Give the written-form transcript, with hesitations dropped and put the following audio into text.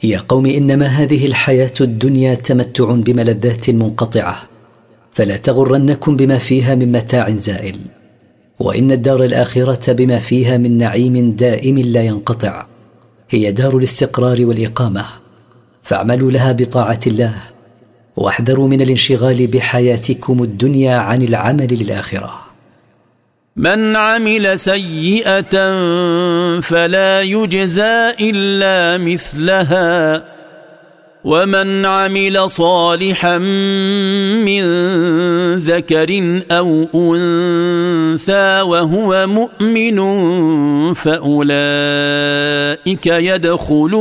يا قوم إنما هذه الحياة الدنيا تمتع بملذات منقطعة، فلا تغرنكم بما فيها من متاع زائل، وإن الدار الآخرة بما فيها من نعيم دائم لا ينقطع هي دار الاستقرار والإقامة، فاعملوا لها بطاعة الله، واحذروا من الانشغال بحياتكم الدنيا عن العمل للآخرة. من عمل سيئة فلا يجزى إلا مثلها، ومن عمل صالحا من ذكر أو أنثى وهو مؤمن فأولئك يدخلون